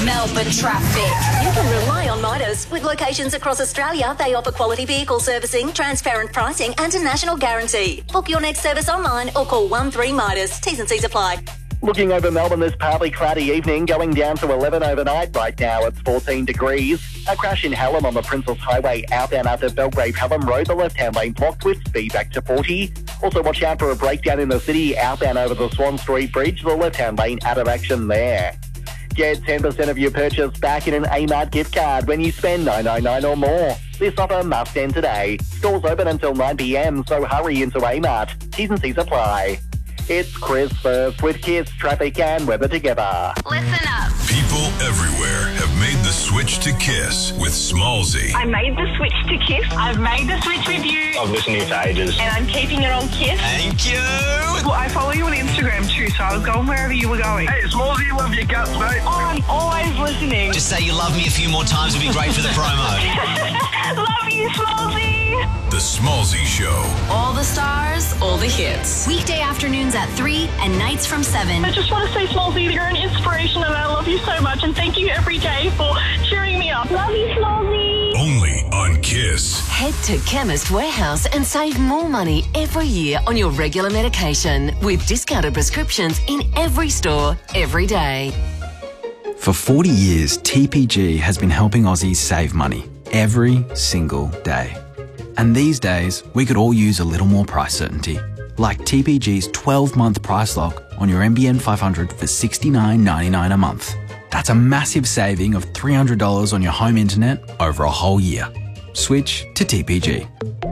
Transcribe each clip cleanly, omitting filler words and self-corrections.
Melbourne traffic. You can rely on Midas. With locations across Australia, they offer quality vehicle servicing, transparent pricing and a national guarantee. Book your next service online or call 13 Midas. T's and C's apply. Looking over Melbourne this partly cloudy evening, going down to 11 overnight. Right now it's 14 degrees. A crash in Hallam on the Princess Highway outbound after Belgrave Hallam Road. The left-hand lane blocked with speed back to 40. Also watch out for a breakdown in the city outbound over the Swan Street Bridge. The left-hand lane out of action there. Get 10% of your purchase back in an Amart gift card when you spend $9.99 or more. This offer must end today. Stores open until 9 p.m, so hurry into Amart. T's and C's apply. It's Chris Firth with Kiss, traffic and weather together. Listen up. People everywhere have made the switch to Kiss with Smallzy. I made the switch to Kiss. I've made the switch with you. I've listened to you for ages. And I'm keeping it on Kiss. Thank you. Well, I follow you on Instagram too, so I was going wherever you were going. Hey, Smallzy, love your guts, mate. Oh, I'm always listening. Just say you love me a few more times would be great for the promo. Love you, Smallzy. The Smallzy Show. All the stars, all the hits. Weekday afternoons at 3 and nights from 7. I just want to say, Smallzy, you're an inspiration and I love you so much and thank you every day for cheering me up. Love you, Smallzy. Only on Kiss. Head to Chemist Warehouse and save more money every year on your regular medication with discounted prescriptions in every store, every day. For 40 years, TPG has been helping Aussies save money every single day. And these days, we could all use a little more price certainty. Like TPG's 12-month price lock on your NBN 500 for $69.99 a month. That's a massive saving of $300 on your home internet over a whole year. Switch to TPG.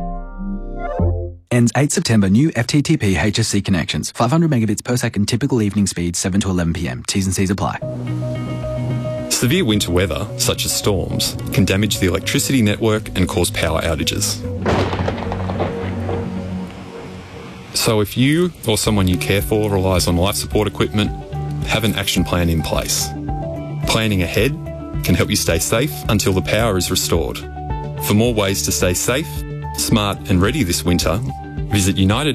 Ends 8 September. New FTTP HSC connections. 500 megabits per second typical evening speed 7 to 11 p.m. T's and C's apply. Severe winter weather, such as storms, can damage the electricity network and cause power outages. So if you or someone you care for relies on life support equipment, have an action plan in place. Planning ahead can help you stay safe until the power is restored. For more ways to stay safe, smart and ready this winter, visit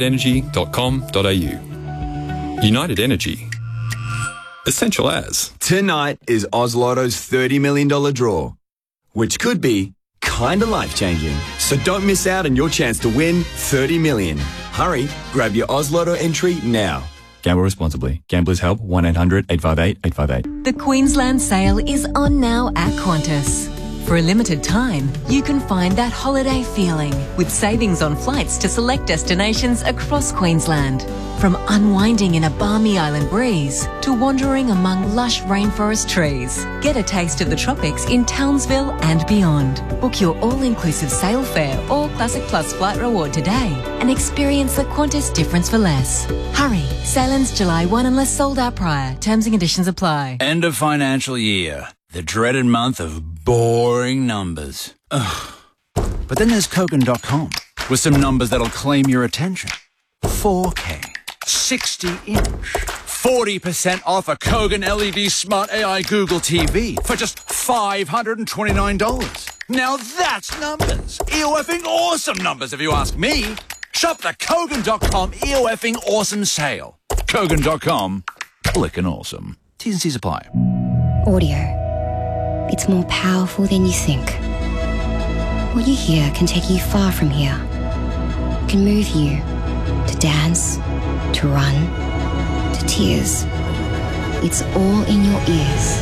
unitedenergy.com.au. United Energy. Essential as. Tonight is Oz Lotto's $30 million draw, which could be kinda life-changing. So don't miss out on your chance to win $30 million. Hurry, grab your Oz Lotto entry now. Gamble responsibly. Gamblers Help 1-800-858-858. The Queensland sale is on now at Qantas. For a limited time, you can find that holiday feeling with savings on flights to select destinations across Queensland. From unwinding in a balmy island breeze to wandering among lush rainforest trees. Get a taste of the tropics in Townsville and beyond. Book your all-inclusive sail fare or Classic Plus flight reward today and experience the Qantas difference for less. Hurry, sail ends July 1 unless sold out prior. Terms and conditions apply. End of financial year. The dreaded month of boring numbers. Ugh. But then there's Kogan.com with some numbers that'll claim your attention. 4K, 60-inch, 40% off a Kogan LED Smart AI Google TV for just $529. Now that's numbers. EOFing awesome numbers if you ask me. Shop the Kogan.com EOFing awesome sale. Kogan.com, clickin' awesome. T's and C's apply. Audio. It's more powerful than you think. What you hear can take you far from here. It can move you to dance, to run, to tears. It's all in your ears.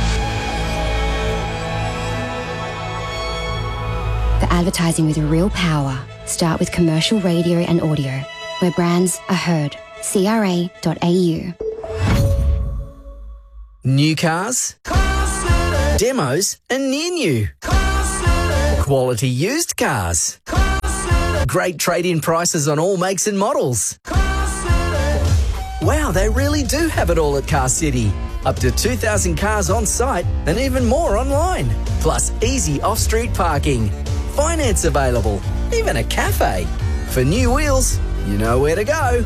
For advertising with real power, start with commercial radio and audio, where brands are heard. CRA.au. New cars, demos and near new, quality used cars, great trade-in prices on all makes and models. Wow, they really do have it all at Car City. Up to 2,000 cars on site and even more online. Plus easy off-street parking, finance available, even a cafe. For new wheels, you know where to go.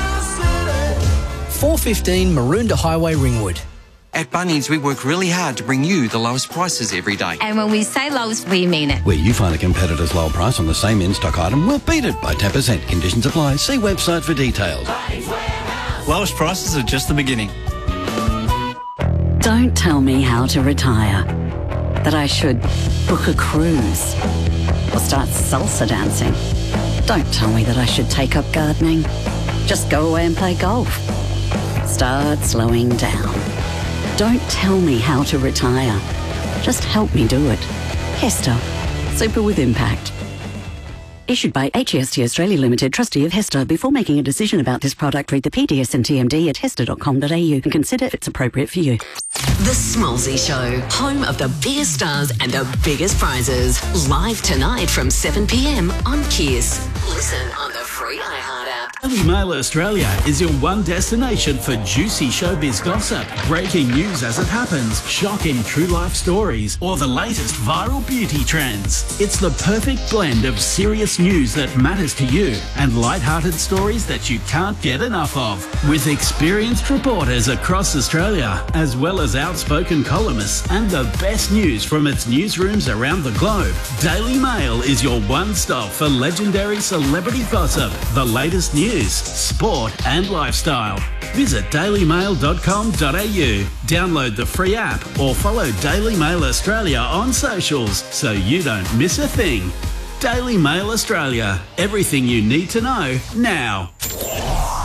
415 Maroondah Highway, Ringwood. At Bunnings, we work really hard to bring you the lowest prices every day. And when we say lowest, we mean it. Where you find a competitor's low price on the same in-stock item, we'll beat it by 10%. Conditions apply. See website for details. Lowest prices are just the beginning. Don't tell me how to retire. That I should book a cruise or start salsa dancing. Don't tell me that I should take up gardening. Just go away and play golf. Start slowing down. Don't tell me how to retire. Just help me do it. Hester. Super with impact. Issued by HEST Australia Limited, trustee of Hester. Before making a decision about this product, read the PDS and TMD at hester.com.au and consider if it's appropriate for you. The Smallsy Show, home of the biggest stars and the biggest prizes. Live tonight from 7 p.m. on Kiss. Listen on the free iHeart app. Daily Mail Australia is your one destination for juicy showbiz gossip, breaking news as it happens, shocking true life stories, or the latest viral beauty trends. It's the perfect blend of serious news that matters to you and light-hearted stories that you can't get enough of. With experienced reporters across Australia, as well as outspoken columnists and the best news from its newsrooms around the globe, Daily Mail is your one-stop for legendary celebrity gossip, the latest news, sport and lifestyle. Visit dailymail.com.au, download the free app or follow Daily Mail Australia on socials so you don't miss a thing. Daily Mail Australia, everything you need to know now.